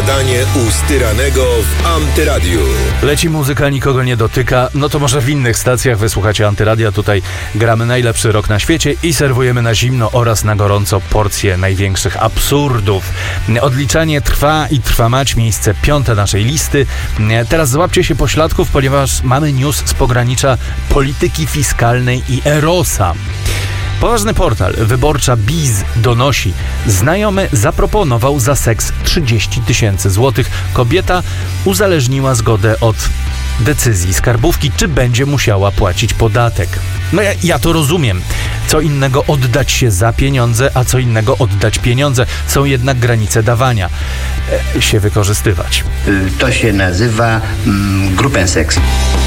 Opowiadanie ustyranego w Antyradiu. Leci muzyka, nikogo nie dotyka. No to może w innych stacjach wysłuchacie Antyradia. Tutaj gramy najlepszy rock na świecie i serwujemy na zimno oraz na gorąco porcje największych absurdów. Odliczanie trwa i trwa mać. Miejsce 5 naszej listy. Teraz złapcie się pośladków, ponieważ mamy news z pogranicza polityki fiskalnej i Erosa. Poważny portal Wyborcza Biz donosi: znajomy zaproponował za seks 30 000 złotych. Kobieta uzależniła zgodę od decyzji skarbówki, czy będzie musiała płacić podatek. No ja to rozumiem. Co innego oddać się za pieniądze, a co innego oddać pieniądze. Są jednak granice dawania. Się wykorzystywać. To się nazywa grupenseks.